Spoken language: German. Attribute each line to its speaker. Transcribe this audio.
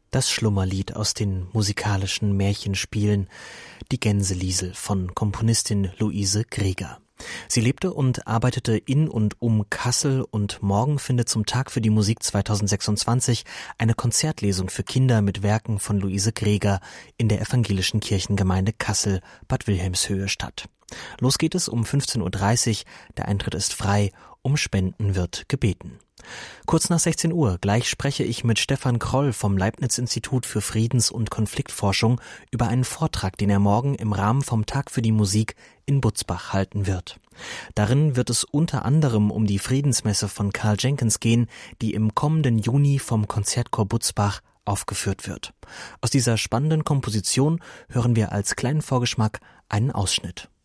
Speaker 1: Das Schlummerlied aus den musikalischen Märchenspielen Die Gänseliesel von Komponistin Luise Greger. Sie lebte und arbeitete in und um Kassel und morgen findet zum Tag für die Musik 2026 eine Konzertlesung für Kinder mit Werken von Luise Greger in der evangelischen Kirchengemeinde Kassel, Bad Wilhelmshöhe statt. Los geht es um 15.30 Uhr, der Eintritt ist frei, um Spenden wird gebeten. Kurz nach 16 Uhr gleich spreche ich mit Stefan Kroll vom Leibniz-Institut für Friedens- und Konfliktforschung über einen Vortrag, den er morgen im Rahmen vom Tag für die Musik in Butzbach halten wird. Darin wird es unter anderem um die Friedensmesse von Karl Jenkins gehen, die im kommenden Juni vom Konzertchor Butzbach aufgeführt wird. Aus dieser spannenden Komposition hören wir als kleinen Vorgeschmack einen Ausschnitt.